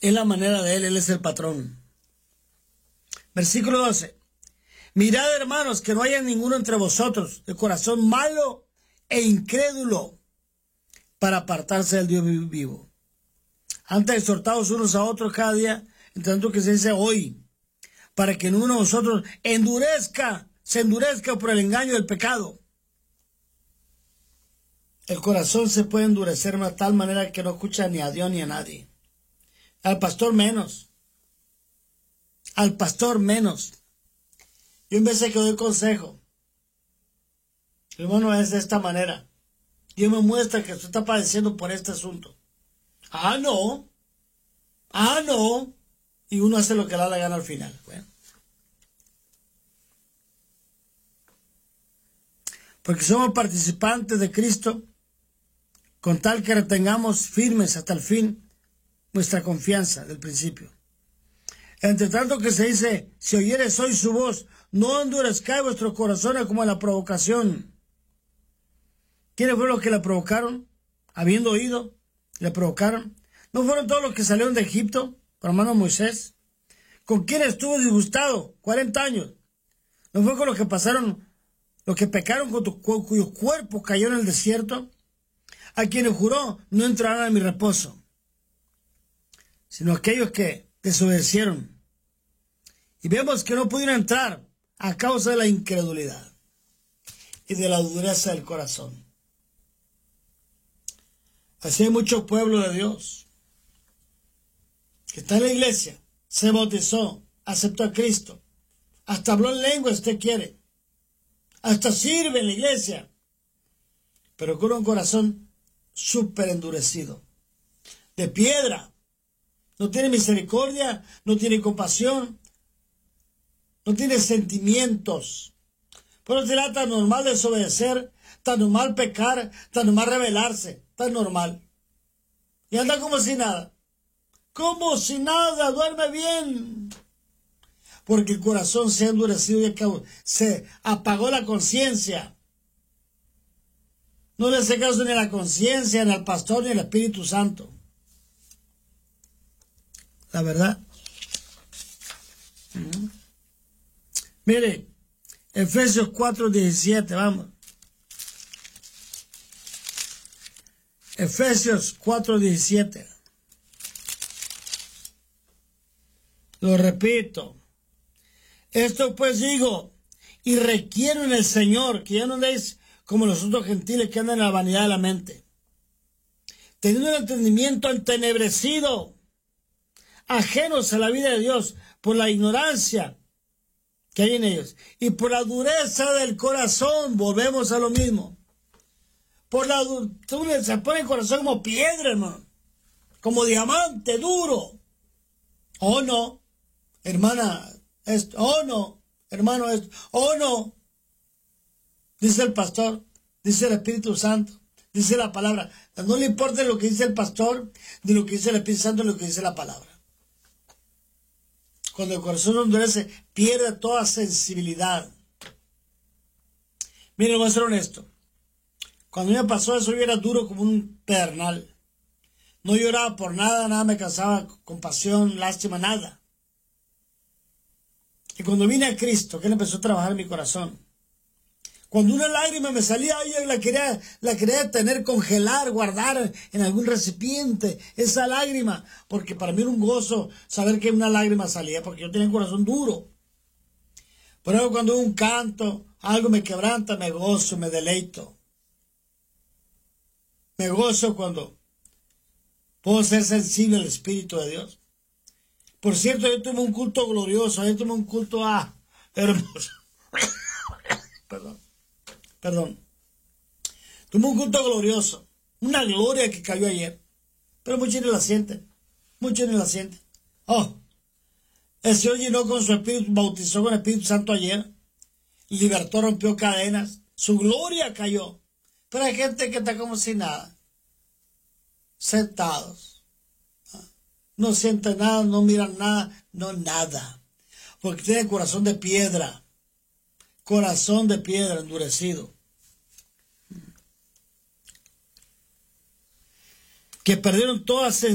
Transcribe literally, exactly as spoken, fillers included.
Es la manera de Él, Él es el patrón. Versículo doce. Mirad, hermanos, que no haya ninguno entre vosotros de corazón malo e incrédulo para apartarse del Dios vivo. Antes exhortaos unos a otros cada día, en tanto que se dice hoy, para que ninguno de vosotros endurezca, se endurezca por el engaño del pecado. El corazón se puede endurecer de tal manera que no escucha ni a Dios ni a nadie. Al pastor menos. Al pastor menos. Yo en vez de que doy consejo, hermano, es de esta manera. Dios me muestra que usted está padeciendo por este asunto. Ah, no. Ah, no. Y uno hace lo que le da la gana al final. Bueno. Porque somos participantes de Cristo, con tal que retengamos firmes hasta el fin nuestra confianza del principio. Entre tanto que se dice, si oyeres hoy su voz, no endurezcáis vuestros corazones como en la provocación. ¿Quiénes fueron los que la provocaron? Habiendo oído, le provocaron. ¿No fueron todos los que salieron de Egipto por mano de Moisés? ¿Con quién estuvo disgustado? cuarenta años. ¿No fue con los que pasaron, los que pecaron, con tu, cuyos cuerpos cayeron en el desierto? A quienes juró, no entrarán en mi reposo, sino aquellos que desobedecieron. Y vemos que no pudieron entrar a causa de la incredulidad y de la dureza del corazón. Así hay mucho pueblo de Dios que está en la iglesia, se bautizó, aceptó a Cristo, hasta habló en lengua, si usted quiere, hasta sirve en la iglesia, pero con un corazón súper endurecido, de piedra. No tiene misericordia, no tiene compasión, no tiene sentimientos. Pero será tan normal desobedecer, tan normal pecar, tan normal rebelarse, tan normal. Y anda como si nada. Como si nada, duerme bien. Porque el corazón se ha endurecido y se apagó la conciencia. No le hace caso ni a la conciencia, ni al pastor, ni al Espíritu Santo. La verdad. Mm. Mire, Efesios cuatro diecisiete, vamos. Efesios cuatro diecisiete. Lo repito. Esto pues digo, y requiero en el Señor, que ya no andéis como los otros gentiles que andan en la vanidad de la mente, teniendo el entendimiento entenebrecido, ajenos a la vida de Dios por la ignorancia que hay en ellos y por la dureza del corazón. Volvemos a lo mismo. Por la dureza, se pone el corazón como piedra, hermano, como diamante duro. Oh no, hermana, esto, oh no, hermano, esto, oh no. Dice el pastor, dice el Espíritu Santo, dice la palabra. No le importa lo que dice el pastor, ni lo que dice el Espíritu Santo, ni lo que dice la palabra. Cuando el corazón endurece, pierde toda sensibilidad. Miren, voy a ser honesto. Cuando me pasó eso, yo era duro como un pedernal. No lloraba por nada, nada me causaba compasión, lástima, nada. Y cuando vine a Cristo, que Él empezó a trabajar en mi corazón, cuando una lágrima me salía, yo la quería, la quería tener, congelar, guardar en algún recipiente, esa lágrima, porque para mí era un gozo saber que una lágrima salía, porque yo tenía un corazón duro. Por eso cuando un canto, algo me quebranta, me gozo, me deleito. Me gozo cuando puedo ser sensible al Espíritu de Dios. Por cierto, yo tuve un culto glorioso, yo tuve un culto ah, hermoso. Perdón. Perdón. Tuve un culto glorioso, una gloria que cayó ayer, pero muchos ni la sienten, muchos ni la sienten. Oh, el Señor llenó con su Espíritu, bautizó con el Espíritu Santo ayer, libertó, rompió cadenas, su gloria cayó, pero hay gente que está como si nada, sentados, no sienten nada, no miran nada, no nada, porque tienen corazón de piedra. Corazón de piedra endurecido. Que perdieron toda sensibilidad.